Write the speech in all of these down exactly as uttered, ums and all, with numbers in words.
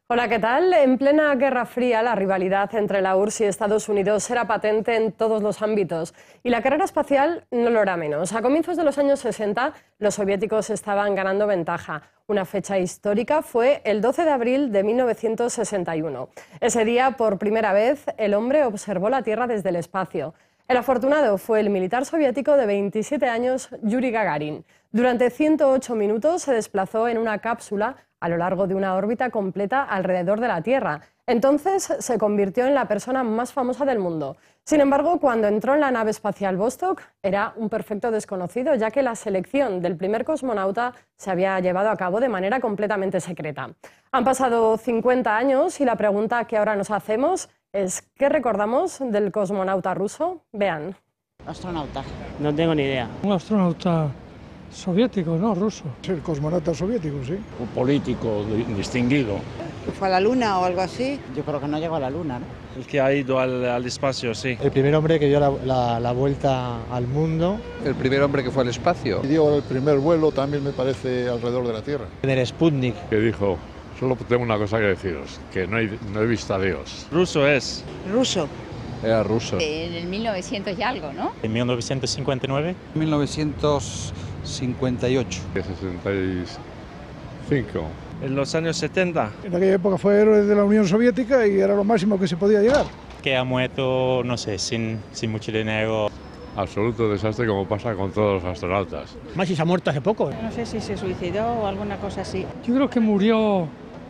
Hola, ¿qué tal? En plena Guerra Fría, la rivalidad entre la U R S S y Estados Unidos era patente en todos los ámbitos y la carrera espacial no lo era menos. A comienzos de los años sesenta, los soviéticos estaban ganando ventaja. Una fecha histórica fue el doce de abril de mil novecientos sesenta y uno. Ese día, por primera vez, el hombre observó la Tierra desde el espacio. El afortunado fue el militar soviético de veintisiete años, Yuri Gagarin. Durante ciento ocho minutos se desplazó en una cápsula a lo largo de una órbita completa alrededor de la Tierra. Entonces se convirtió en la persona más famosa del mundo. Sin embargo, cuando entró en la nave espacial Vostok, era un perfecto desconocido, ya que la selección del primer cosmonauta se había llevado a cabo de manera completamente secreta. Han pasado cincuenta años y la pregunta que ahora nos hacemos es ¿qué recordamos del cosmonauta ruso? Vean. Astronauta. No tengo ni idea. Un astronauta soviético, ¿no? Ruso. El cosmonauta soviético, sí. Un político distinguido. ¿Fue a la Luna o algo así? Yo creo que no llegó a la Luna, ¿no? El que ha ido al, al espacio, sí. El primer hombre que dio la, la, la vuelta al mundo. El primer hombre que fue al espacio. Y dio el primer vuelo, también me parece, alrededor de la Tierra. En el Sputnik. Que dijo, solo tengo una cosa que deciros, que no he, no he visto a Dios. Ruso es. Ruso. Era ruso. En el mil novecientos y algo, ¿no? En mil novecientos cincuenta y nueve. mil novecientos cincuenta y ocho. sesenta y cinco. En los años setenta. En aquella época fue héroe de la Unión Soviética y era lo máximo que se podía llegar. Que ha muerto, no sé, sin, sin mucho dinero. Absoluto desastre, como pasa con todos los astronautas. Masi se ha muerto hace poco. No sé si se suicidó o alguna cosa así. Yo creo que murió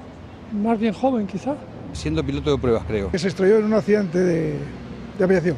más bien joven, quizá. Siendo piloto de pruebas, creo. Que se estrelló en un accidente de, de aviación.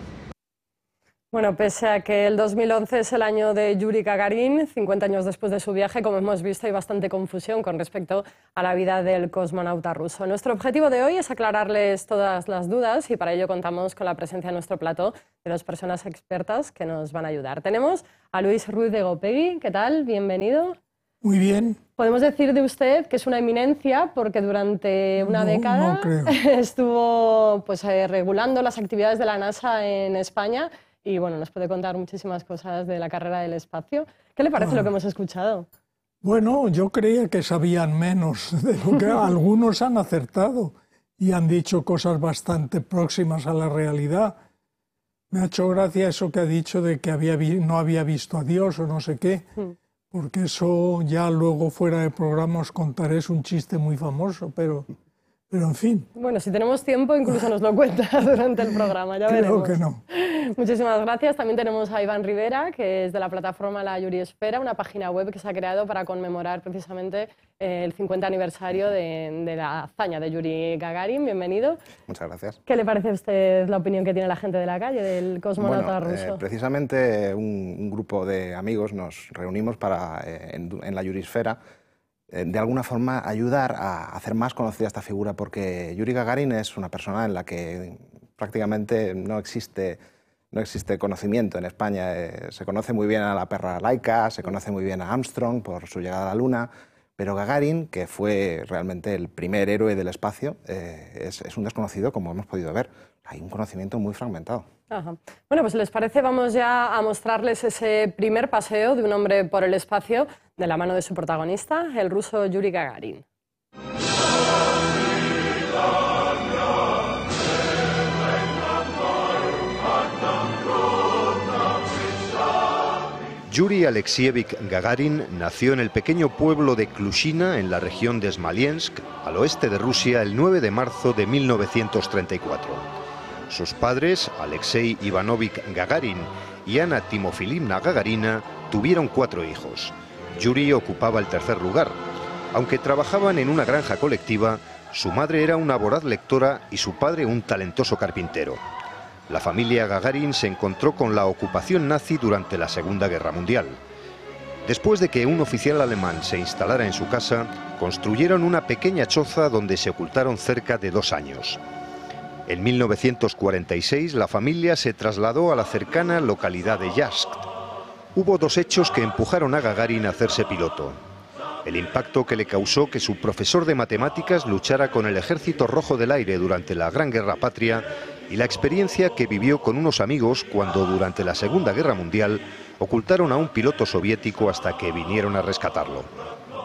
Bueno, pese a que el dos mil once es el año de Yuri Gagarin, cincuenta años después de su viaje, como hemos visto, hay bastante confusión con respecto a la vida del cosmonauta ruso. Nuestro objetivo de hoy es aclararles todas las dudas y para ello contamos con la presencia en nuestro plató de dos personas expertas que nos van a ayudar. Tenemos a Luis Ruiz de Gopegui. ¿Qué tal? Bienvenido. Muy bien. Podemos decir de usted que es una eminencia porque durante una no, década no creo. estuvo pues, eh, regulando las actividades de la NASA en España. Y bueno, nos puede contar muchísimas cosas de la carrera del espacio. ¿Qué le parece ah. lo que hemos escuchado? Bueno, yo creía que sabían menos de lo que algunos han acertado y han dicho cosas bastante próximas a la realidad. Me ha hecho gracia eso que ha dicho de que había vi no había visto a Dios o no sé qué, mm. porque eso ya luego fuera de programa os contaré, es un chiste muy famoso, pero... Pero en fin. Bueno, si tenemos tiempo, incluso nos lo cuenta durante el programa, ya Creo veremos. que no. Muchísimas gracias. También tenemos a Iván Rivera, que es de la plataforma La Yuriesfera, una página web que se ha creado para conmemorar precisamente el cincuenta aniversario de, de la hazaña de Yuri Gagarin. Bienvenido. Muchas gracias. ¿Qué le parece a usted la opinión que tiene la gente de la calle del cosmonauta bueno, ruso? Eh, precisamente un, un grupo de amigos nos reunimos para, eh, en, en La Yuriesfera de alguna forma ayudar a hacer más conocida esta figura, porque Yuri Gagarin es una persona en la que prácticamente no existe, no existe conocimiento en España. Eh, se conoce muy bien a la perra Laika, se conoce muy bien a Armstrong por su llegada a la Luna, pero Gagarin, que fue realmente el primer héroe del espacio, eh, es, es un desconocido, como hemos podido ver. Hay un conocimiento muy fragmentado. Ajá. Bueno, pues si les parece, vamos ya a mostrarles ese primer paseo de un hombre por el espacio de la mano de su protagonista, el ruso Yuri Gagarin. Yuri Alexievich Gagarin nació en el pequeño pueblo de Klushina, en la región de Smolensk, al oeste de Rusia, el nueve de marzo de mil novecientos treinta y cuatro. Sus padres, Alexei Ivanovich Gagarin y Ana Timofilimna Gagarina, tuvieron cuatro hijos. Yuri ocupaba el tercer lugar. Aunque trabajaban en una granja colectiva, su madre era una voraz lectora y su padre un talentoso carpintero. La familia Gagarin se encontró con la ocupación nazi durante la Segunda Guerra Mundial. Después de que un oficial alemán se instalara en su casa, construyeron una pequeña choza donde se ocultaron cerca de dos años. En mil novecientos cuarenta y seis la familia se trasladó a la cercana localidad de Yazd. Hubo dos hechos que empujaron a Gagarin a hacerse piloto. El impacto que le causó que su profesor de matemáticas luchara con el Ejército Rojo del Aire durante la Gran Guerra Patria y la experiencia que vivió con unos amigos cuando durante la Segunda Guerra Mundial ocultaron a un piloto soviético hasta que vinieron a rescatarlo.